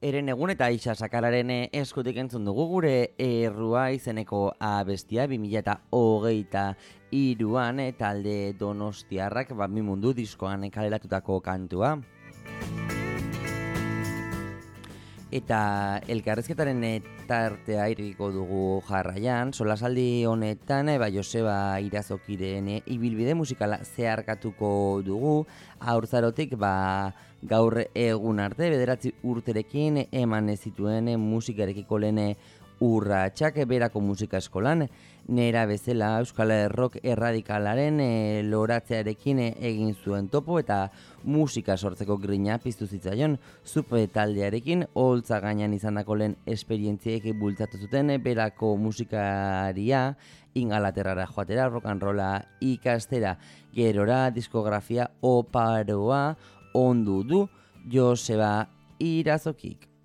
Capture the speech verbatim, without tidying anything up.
Eren egun eta Isa Sakararen eskutik entzun dugu gure errua izeneko abestia bi mila eta hogeita hiruan talde donostiarrak Bami Mundu diskoan kaleratutako kantua. Eta elkarrezketaren tartea irriko dugu jarraian, solasaldi honetan ba, Joseba Irazokiren ibilbide musikala zeharkatuko dugu, haurtzarotik ba, gaur egun arte, bederatzi urterekin eman ez zituen musikarekiko lehen urratsak berako musika eskolan, nera bezala Euskal Rock erradikalaren e, loratzearekin egin zuen topo eta musika sortzeko grina piztu zitzaion, zupe taldearekin holtza gainan izandako lehen esperientziek bultzatu zuten berako musikaria Ingalaterrara joatera, rock and rolla ikastera, gerora diskografia oparoa ondu du Joseba Irazokik.